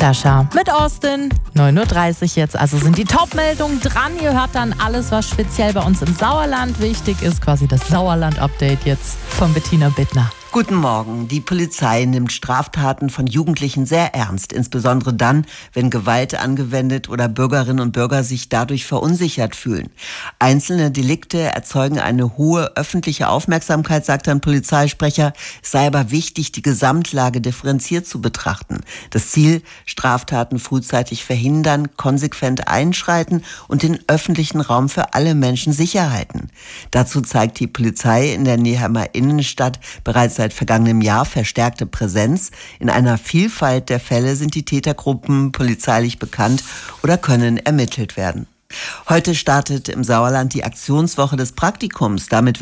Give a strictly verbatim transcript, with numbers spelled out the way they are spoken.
Dasha mit Austin, neun Uhr dreißig jetzt, also sind die Top-Meldungen dran. Ihr hört dann alles, was speziell bei uns im Sauerland wichtig ist, quasi das Sauerland-Update jetzt von Bettina Bittner. Guten Morgen. Die Polizei nimmt Straftaten von Jugendlichen sehr ernst, insbesondere dann, wenn Gewalt angewendet oder Bürgerinnen und Bürger sich dadurch verunsichert fühlen. Einzelne Delikte erzeugen eine hohe öffentliche Aufmerksamkeit, sagt ein Polizeisprecher. Es sei aber wichtig, die Gesamtlage differenziert zu betrachten. Das Ziel, Straftaten frühzeitig verhindern, konsequent einschreiten und den öffentlichen Raum für alle Menschen sicher halten. Dazu zeigt die Polizei in der Neheimer Innenstadt bereits seit vergangenem Jahr verstärkte Präsenz. In einer Vielfalt der Fälle sind die Tätergruppen polizeilich bekannt oder können ermittelt werden. Heute startet im Sauerland die Aktionswoche des Praktikums. Damit